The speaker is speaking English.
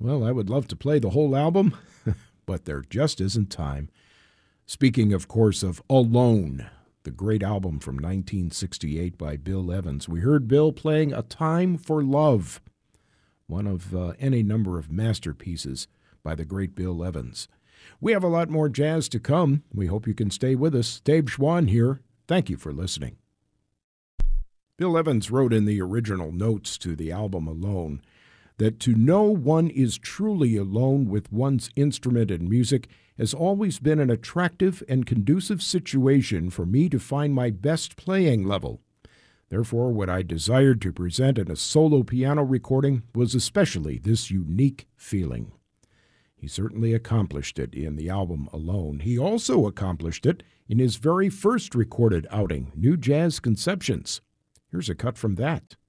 Well, I would love to play the whole album, but there just isn't time. Speaking, of course, of Alone, the great album from 1968 by Bill Evans, we heard Bill playing A Time for Love, one of any number of masterpieces by the great Bill Evans. We have a lot more jazz to come. We hope you can stay with us. Dave Schwann here. Thank you for listening. Bill Evans wrote in the original notes to the album Alone that to know one is truly alone with one's instrument and music has always been an attractive and conducive situation for me to find my best playing level. Therefore, what I desired to present in a solo piano recording was especially this unique feeling. He certainly accomplished it in the album Alone. He also accomplished it in his very first recorded outing, New Jazz Conceptions. Here's a cut from that.